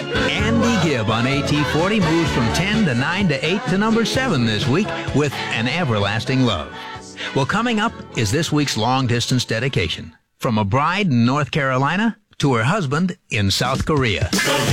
Andy Gibb on AT40 moves from 10 to 9 to 8 to number 7 this week with An Everlasting Love. Well, coming up is this week's long-distance dedication. From a bride in North Carolina to her husband in South Korea.